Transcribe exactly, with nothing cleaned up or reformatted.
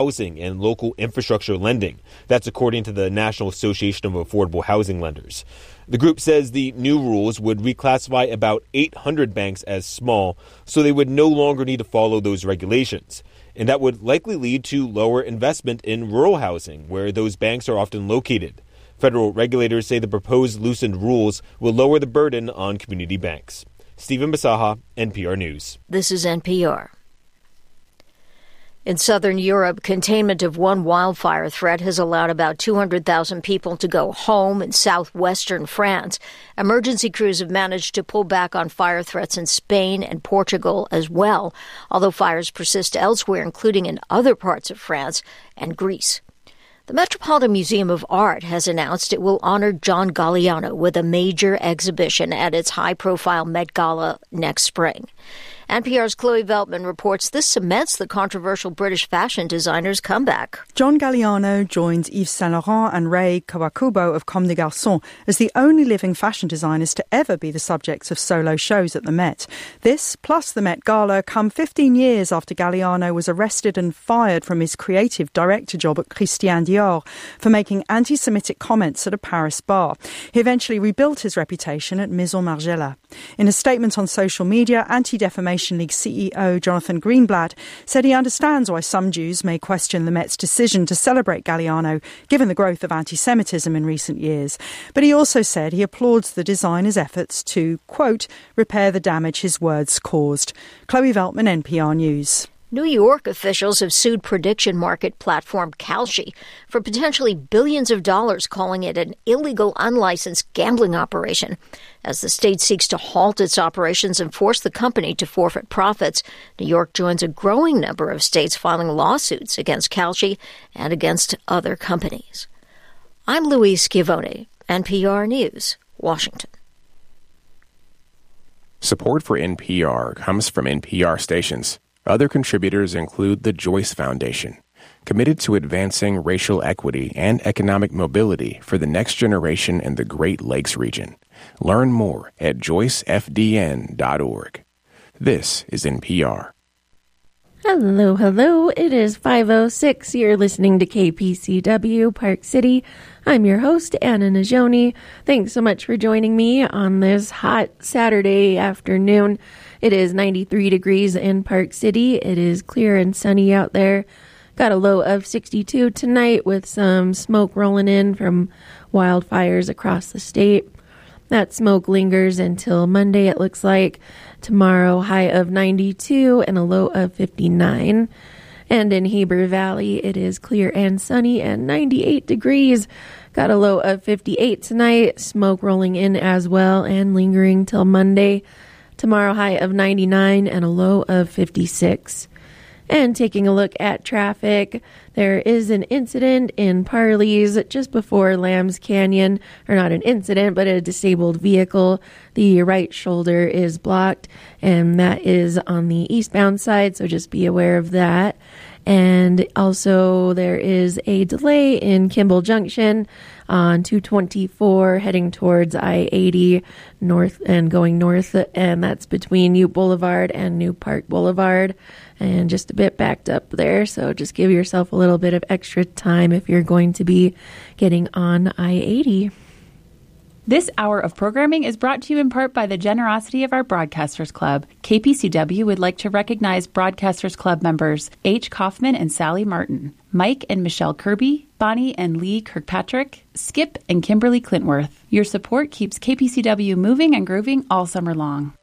housing and local infrastructure lending. That's according to the National Association of Affordable Housing Lenders. The group says the new rules would reclassify about eight hundred banks as small, so they would no longer need to follow those regulations. And that would likely lead to lower investment in rural housing, where those banks are often located. Federal regulators say the proposed loosened rules will lower the burden on community banks. Stephen Basaha, N P R News. This is N P R. In southern Europe, containment of one wildfire threat has allowed about two hundred thousand people to go home in southwestern France. Emergency crews have managed to pull back on fire threats in Spain and Portugal as well, although fires persist elsewhere, including in other parts of France and Greece. The Metropolitan Museum of Art has announced it will honor John Galliano with a major exhibition at its high-profile Met Gala next spring. N P R's Chloe Veltman reports this cements the controversial British fashion designer's comeback. John Galliano joins Yves Saint Laurent and Rei Kawakubo of Comme des Garçons as the only living fashion designers to ever be the subjects of solo shows at the Met. This, plus the Met Gala, come fifteen years after Galliano was arrested and fired from his creative director job at Christian Dior for making anti-Semitic comments at a Paris bar. He eventually rebuilt his reputation at Maison Margiela. In a statement on social media, Anti-Defamation League C E O Jonathan Greenblatt said he understands why some Jews may question the Met's decision to celebrate Galliano, given the growth of anti-Semitism in recent years. But he also said he applauds the designer's efforts to, quote, repair the damage his words caused. Chloe Veltman, N P R News. New York officials have sued prediction market platform Kalshi for potentially billions of dollars, calling it an illegal, unlicensed gambling operation. As the state seeks to halt its operations and force the company to forfeit profits, New York joins a growing number of states filing lawsuits against Kalshi and against other companies. I'm Louise Schiavone, N P R News, Washington. Support for N P R comes from N P R stations. Other contributors include the Joyce Foundation, committed to advancing racial equity and economic mobility for the next generation in the Great Lakes region. Learn more at joyce f d n dot org. This is N P R. Hello, hello. It is five oh six. You're listening to K P C W Park City. I'm your host, Anna Najoni. Thanks so much for joining me on this hot Saturday afternoon. It is ninety-three degrees in Park City. It is clear and sunny out there. Got a low of sixty-two tonight with some smoke rolling in from wildfires across the state. That smoke lingers until Monday, it looks like. Tomorrow, high of ninety-two and a low of fifty-nine. And in Heber Valley, it is clear and sunny and ninety-eight degrees. Got a low of fifty-eight tonight. Smoke rolling in as well and lingering till Monday. Tomorrow, high of ninety-nine and a low of fifty-six. And taking a look at traffic, there is an incident in Parley's just before Lambs Canyon, or not an incident, but a disabled vehicle. The right shoulder is blocked, and that is on the eastbound side, so just be aware of that. And also there is a delay in Kimball Junction on two twenty-four heading towards I eighty north and going north, and that's between Ute Boulevard and New Park Boulevard, and just a bit backed up there, so just give yourself a little bit of extra time if you're going to be getting on I eighty. This hour of programming is brought to you in part by the generosity of our Broadcasters Club. K P C W would like to recognize Broadcasters Club members H. Kaufman and Sally Martin, Mike and Michelle Kirby, Bonnie and Lee Kirkpatrick, Skip and Kimberly Clintworth. Your support keeps K P C W moving and grooving all summer long.